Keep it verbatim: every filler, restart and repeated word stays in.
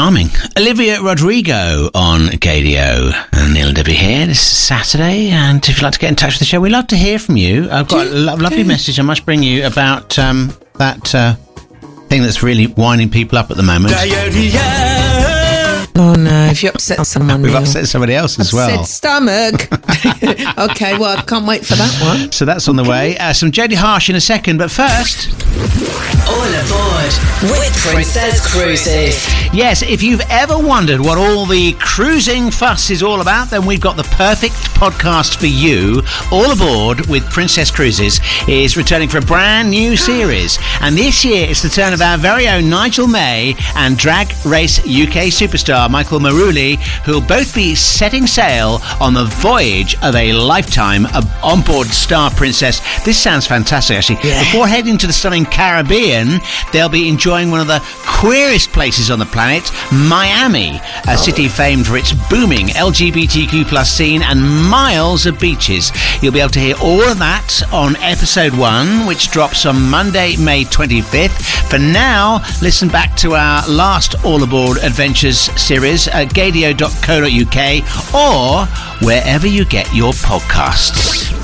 charming. Olivia Rodrigo on Gadio. And Neil and Debbie here. This is Saturday, and if you'd like to get in touch with the show, we'd love to hear from you. I've got a lo- lovely message I must bring you about um, that uh, thing that's really winding people up at the moment. Oh no, if you upset someone, We've Neil. upset somebody else as well. Upset stomach. Okay, well, I can't wait for that one. So that's on the way. Uh, some Jodie Harsh in a second, but first... All aboard with Princess Cruises. Yes, if you've ever wondered what all the cruising fuss is all about, then we've got the perfect podcast for you. All Aboard with Princess Cruises is returning for a brand new series. And this year it's the turn of our very own Nigel May and Drag Race U K superstar Michael Maruli, who'll both be setting sail on the voyage of a lifetime of onboard star princess. This sounds fantastic, actually. Yeah. Before heading to the stunning Caribbean, they'll be enjoying one of the queerest places on the planet, Miami, a city famed for its booming L G B T Q plus scene and miles of beaches. You'll be able to hear all of that on episode one, which drops on Monday, May twenty-fifth. For now, listen back to our last All Aboard Adventures series at gadio dot co dot uk or wherever you get your podcasts.